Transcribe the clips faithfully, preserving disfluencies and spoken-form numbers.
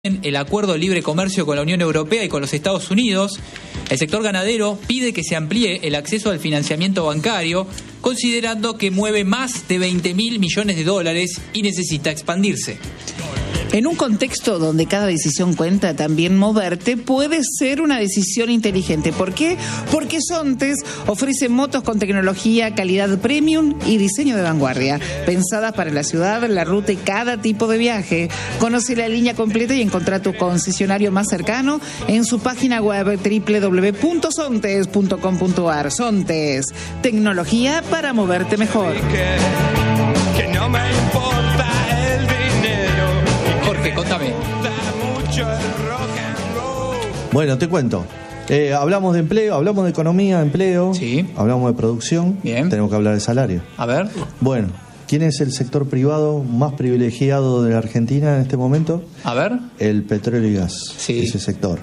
el acuerdo de libre comercio con la Unión Europea y con los Estados Unidos. El sector ganadero pide que se amplíe el acceso al financiamiento bancario, considerando que mueve más de veinte mil millones de dólares y necesita expandirse. En un contexto donde cada decisión cuenta, también moverte puede ser una decisión inteligente. ¿Por qué? Porque Sontes ofrece motos con tecnología, calidad premium y diseño de vanguardia, pensadas para la ciudad, la ruta y cada tipo de viaje. Conoce la línea completa y encontrá tu concesionario más cercano en su página web doble u doble u doble u punto sontes punto com punto a r. Sontes, tecnología para moverte mejor. Que, que no me importa el dinero. Jorge, contame. Bueno, te cuento. Eh, hablamos de empleo, hablamos de economía, empleo, Sí. hablamos de producción, Bien. tenemos que hablar de salario. A ver. Bueno, ¿quién es el sector privado más privilegiado de la Argentina en este momento? A ver. El petróleo y gas, Sí. ese sector.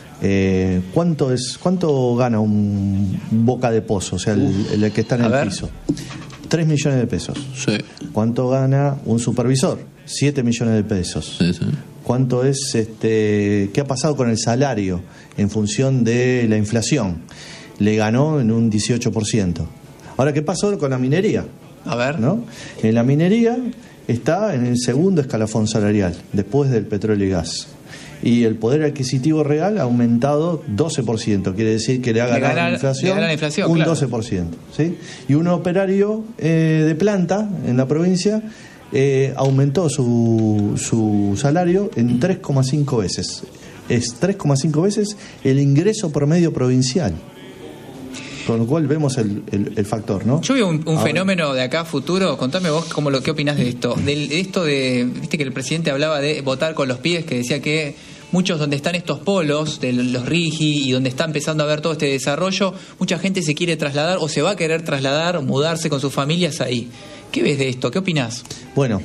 Eh, ¿cuánto es, cuánto gana un boca de pozo, o sea, el, el que está en A el ver. piso? Tres millones de pesos. Sí, ¿Cuánto gana un supervisor? Siete millones de pesos. sí, sí. ¿Cuánto es, este, qué ha pasado con el salario en función de la inflación? Le ganó en un dieciocho por ciento. Ahora, ¿qué pasó con la minería? A ver. ¿No? En la minería está en el segundo escalafón salarial, después del petróleo y gas. Y el poder adquisitivo real ha aumentado doce por ciento, quiere decir que le ha Le ganado gana- la inflación, le gana la inflación, un claro. doce por ciento. ¿Sí? Y un operario eh, de planta en la provincia eh, aumentó su, su salario en tres coma cinco veces. Es tres coma cinco veces el ingreso promedio provincial. Con lo cual vemos el, el, el factor, ¿no? Yo veo un, un Ahora, fenómeno de acá futuro. Contame vos cómo lo, qué opinás de esto. Del- De esto de, viste que el presidente hablaba de votar con los pies, que decía que muchos donde están estos polos, de los RIGI y donde está empezando a ver todo este desarrollo, mucha gente se quiere trasladar o se va a querer trasladar, mudarse con sus familias ahí. ¿Qué ves de esto? ¿Qué opinás? Bueno,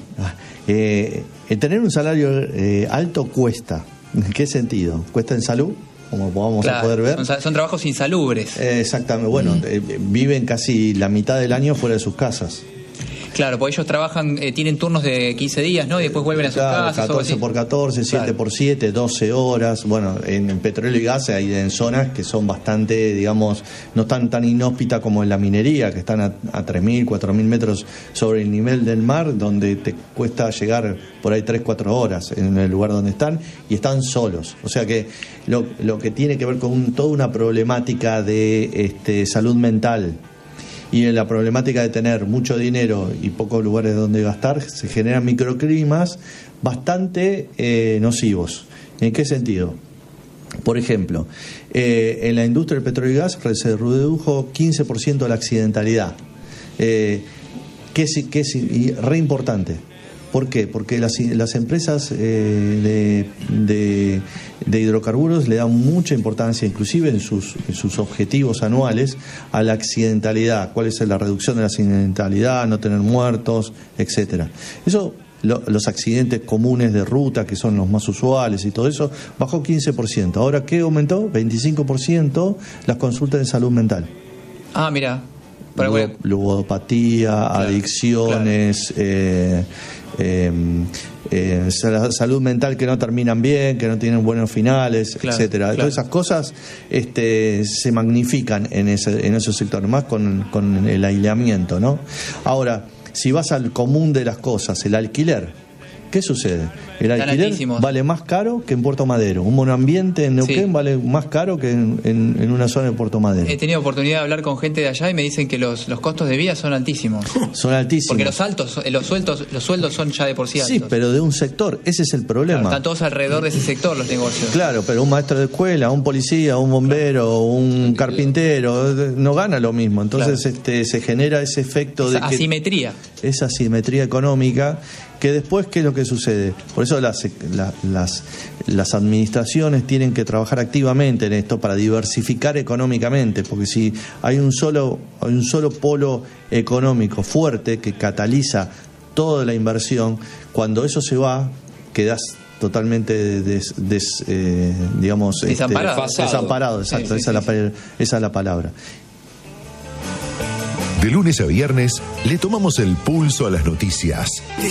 eh, el tener un salario eh, alto cuesta. ¿En qué sentido? Cuesta en salud, como vamos Claro, a poder ver. Son, son trabajos insalubres. Eh, exactamente, bueno, eh, viven casi la mitad del año fuera de sus casas. Claro, porque ellos trabajan, eh, tienen turnos de quince días, ¿no? Y después vuelven a sus Claro, casas. o catorce así. por catorce, siete Claro. por siete, doce horas. Bueno, en, en petróleo y gas hay en zonas que son bastante, digamos, no están tan inhóspitas como en la minería, que están a, a tres mil, cuatro mil metros sobre el nivel del mar, donde te cuesta llegar por ahí tres, cuatro horas en el lugar donde están, y están solos. O sea que lo, lo que tiene que ver con un- toda una problemática de este, salud mental, y en la problemática de tener mucho dinero y pocos lugares donde gastar, se generan microclimas bastante eh, nocivos. ¿En qué sentido? Por ejemplo, eh, en la industria del petróleo y gas se redujo quince por ciento la accidentalidad, eh, que es, que es y re importante. ¿Por qué? Porque las, las empresas eh, de, de, de hidrocarburos le dan mucha importancia, inclusive en sus, en sus objetivos anuales, a la accidentalidad. ¿Cuál es la reducción de la accidentalidad? No tener muertos, etcétera. Eso, lo, los accidentes comunes de ruta, que son los más usuales y todo eso, bajó quince por ciento. Ahora, ¿qué aumentó? veinticinco por ciento las consultas de salud mental. Ah, mira. Pero Lugo- bueno, ludopatía, adicciones, eh, eh, eh, sal- salud mental que no terminan bien, que no tienen buenos finales, Claro, etcétera. claro. Todas esas cosas este, se magnifican en ese, en esos sectores, más con, con el aislamiento, ¿no? Ahora, si vas al común de las cosas, el alquiler, ¿qué sucede? El Están alquiler altísimos. vale más caro que en Puerto Madero. Un monoambiente en Neuquén Sí. vale más caro que en, en- en una zona de Puerto Madero. he tenido oportunidad de hablar con gente de allá y me dicen que los, los costos de vida son altísimos. Son altísimos. Porque los altos, los sueldos, los sueldos son ya de por sí altos. Sí, pero de un sector, ese es el problema. Claro, están todos alrededor de ese sector los negocios. Claro, pero un maestro de escuela, un policía, un bombero, un carpintero, no gana lo mismo. Entonces Claro. este, se genera ese efecto Esa de que, asimetría. esa asimetría económica, que después, ¿qué es lo que sucede? Por eso las, la- las, las administraciones tienen que trabajar activamente en esto para diversificar económicamente, porque si hay un solo, hay un solo polo económico fuerte que cataliza toda la inversión, cuando eso se va, quedas totalmente des, des, eh, digamos este, Desamparado. desamparado, exacto, Sí, sí, esa, es la, sí. pa- esa es la palabra. De lunes a viernes le tomamos el pulso a las noticias. Te